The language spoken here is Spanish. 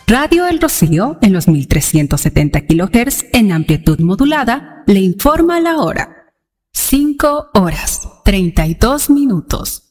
Radio El Rocío, en los 1370 kHz en amplitud modulada, le informa la hora. 5 horas, 32 minutos.